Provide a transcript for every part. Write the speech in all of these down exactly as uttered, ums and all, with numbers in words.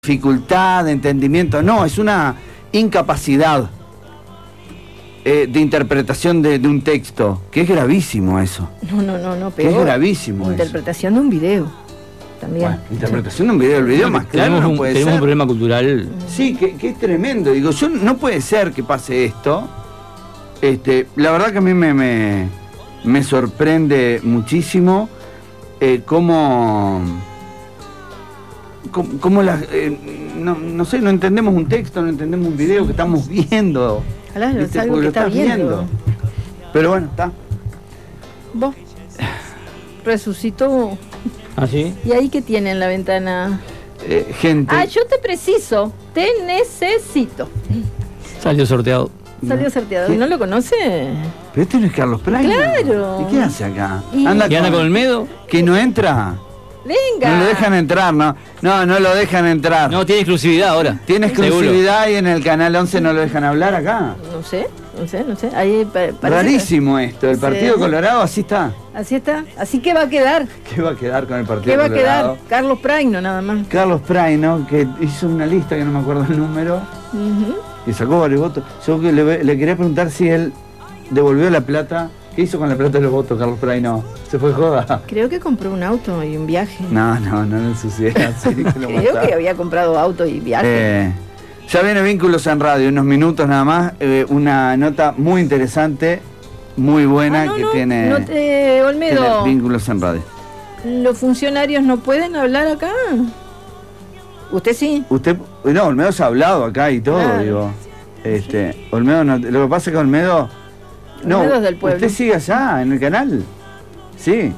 dificultad de entendimiento, no, es una incapacidad eh, de interpretación de, de un texto, que es gravísimo eso. No, no, no, no, que es gravísimo interpretación eso. de un video también. Bueno, interpretación de un video, el video más claro tenemos no un, puede tenemos ser. un problema cultural. Sí, que, que es tremendo. Digo, yo no puede ser que pase esto. Este, la verdad que a mí me, me, me sorprende muchísimo eh, cómo, cómo, cómo las, eh, no, no sé, no entendemos un texto, no entendemos un video que estamos viendo. Claro, ¿viste? es algo Porque que lo está estás viendo. Pero bueno, está. Vos resucitó. ¿Ah, sí? ¿Y ahí qué tiene en la ventana? Eh, gente. Ah, yo te preciso, te necesito. Salió sorteado. Salió No. sorteado. ¿Qué? ¿No lo conoce? Pero este no es Carlos Praino. Claro. ¿Y qué hace acá? Y- Anda ¿Y anda con Olmedo? ¿Que no entra? Venga. No lo dejan entrar, ¿no? No, no lo dejan entrar. No, tiene exclusividad ahora. Tiene Seguro. exclusividad y en el Canal once no lo dejan hablar acá. No sé, no sé, no sé. Ahí pa- parece- Rarísimo esto. El Sí. Partido Colorado así está. Así está. Así que va a quedar. ¿Qué va a quedar con el Partido ¿Qué va a Colorado? quedar? Carlos Praino, nada más. Carlos Praino, que hizo una lista que no me acuerdo el número, Ujú. y sacó varios votos. Yo que le, le quería preguntar si él devolvió la plata. ¿Qué hizo con la plata de los votos, Carlos Praino? ¿Se fue joda? Creo que compró un auto y un viaje. No, no, no lo ensucié. Sí, que lo Creo mataba. que había comprado auto y viaje. Eh, ya viene Vínculos en Radio, unos minutos nada más. Eh, una nota muy interesante, muy buena Ah, no, que no, tiene, no te- tiene Olmedo, Vínculos en Radio. los funcionarios no pueden hablar acá. Usted sí. Usted, no, Olmedo se ha hablado acá y todo, Claro. digo. Este, Olmedo no, lo que pasa es que Olmedo, no, Olmedo es del pueblo. usted sigue allá en el canal, sí.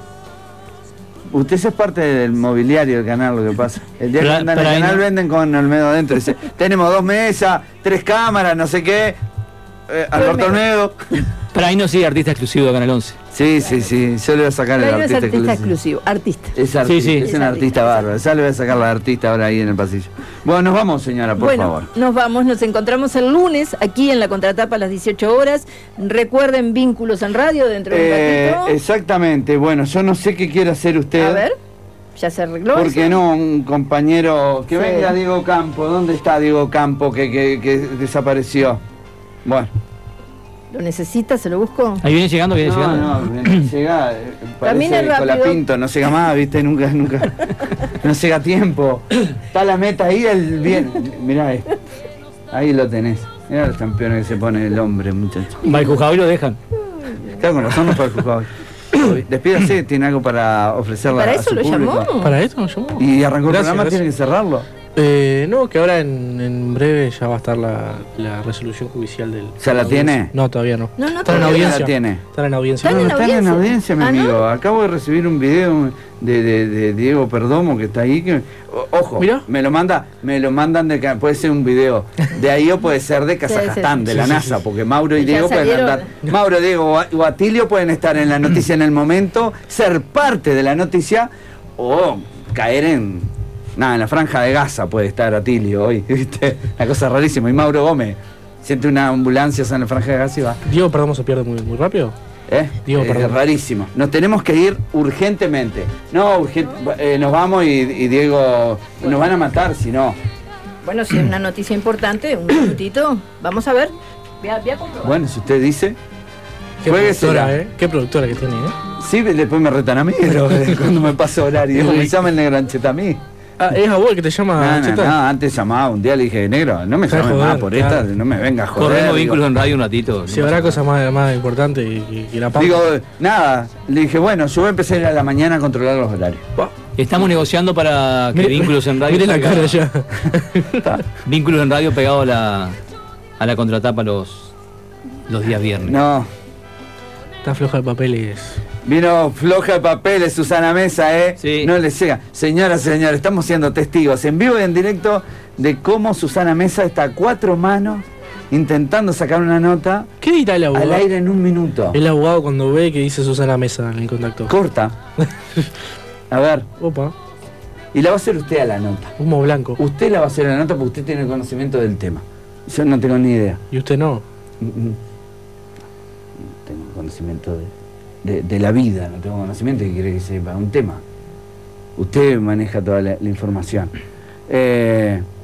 Usted es parte del mobiliario del canal, lo que pasa. El día que Pra- andan en el Praino. canal venden con Olmedo adentro. Dice, tenemos dos mesas, tres cámaras, no sé qué. Eh, Alberto Olmedo. Praino sí, artista exclusivo de Canal once. Sí, sí, sí. Yo le voy a sacar el Praino es artista, artista exclusivo. exclusivo. Artista. Es artista, Sí, sí. es Es un artista, artista es bárbaro. Ya le voy a sacar la artista ahora ahí en el pasillo. Bueno, nos vamos, señora, por bueno, favor. nos vamos, nos encontramos el lunes aquí en la Contratapa a las dieciocho horas. Recuerden Vínculos en Radio dentro de un Eh, ratito. exactamente. Bueno, yo no sé qué quiere hacer usted. A ver, ya se arregló. ¿Por qué eso? no? Un compañero. Que Sí. venga Diego Campo. ¿Dónde está Diego Campo que, que, que desapareció? Bueno. ¿Lo necesita? ¿Se lo busco? Ahí viene llegando, viene No, llegando. no, llega. eh, Camine Parece rápido. Colapinto, no llega más, ¿viste? Nunca, nunca. No llega a tiempo. Está la meta ahí, el bien. Mirá ahí. Ahí lo tenés. Mirá los campeones que se pone el hombre, muchacho. Va el juzgado y lo dejan. Claro, con razón no fue el juzgado. Despídase, tiene algo para ofrecerle ¿Para a eso su lo público. llamó? Para esto nos llamó. Y arrancó el Gracias, programa, gracias. tiene que cerrarlo. Eh, no, que ahora en, en breve ya va a estar la, la resolución judicial del. ¿Ya la audiencia. tiene? No, todavía no. No, no, Están en todavía audiencia. la tiene. Están en audiencia. ¿Están No, en no están en audiencia? audiencia, mi Ah, ¿no? amigo. Acabo de recibir un video de, de, de Diego Perdomo que está ahí. Que, o- ojo, Mirá. me lo manda, me lo mandan de ca- puede ser un video de ahí o puede ser de Kazajstán, sí, de sí. la Sí, sí, NASA, sí. porque Mauro y Ya Diego pueden salieron. andar. Mauro, Diego o- o Atilio pueden estar en la noticia en el momento, ser parte de la noticia o caer en. Nada, en la franja de Gaza puede estar Atilio hoy, ¿viste? Una cosa rarísima. Y Mauro Gómez siente una ambulancia en la franja de Gaza y va. Diego, perdón, se pierde muy, muy rápido. ¿Eh? Diego, Es perdón. rarísimo. Nos tenemos que ir urgentemente. No, urgent- eh, nos vamos y, y Diego nos van a matar si no. Bueno, si es una noticia importante, un minutito. Vamos a ver. Voy a, voy a comprobar. Bueno, si usted dice. Qué Juéguesela. productora, ¿eh? Qué productora que tiene, ¿eh? Sí, después me retan a mí pero, cuando me paso horario. Me llama el negro Ancheta a mí. Ah, es a vos el que te llama. No, no, Cheta? no, antes llamaba un día, le dije, negro, no me Deja de llames joder, más por claro. esta, no me venga a joder. Corremos digo. Vínculos en Radio un ratito. Si no habrá pasa cosas más, más importantes que, que, que la pampa. Digo, nada, le dije, bueno, yo voy a empezar a ir a la mañana a controlar los horarios. Pa. nada. Estamos negociando para que Mire- Vínculos en Radio. Mire la salga- cara ya. Vínculos en Radio pegado a la, a la contratapa los, los días viernes. No, Está floja de papeles. vino floja de papeles Susana Mesa, ¿eh? Sí. No le llega. Señoras y señores, estamos siendo testigos en vivo y en directo de cómo Susana Mesa está a cuatro manos intentando sacar una nota ¿Qué dirá el abogado? al aire en un minuto. El abogado cuando ve que dice Susana Mesa en el contacto. Corta. A ver, Opa, y la va a hacer usted a la nota. humo blanco. Usted la va a hacer a la nota porque usted tiene conocimiento del tema. Yo no tengo ni idea. Y usted no. Mm, mm. No tengo conocimiento de, de, de la vida, no tengo conocimiento que quiere que sepa un tema. Usted maneja toda la, la información. Eh,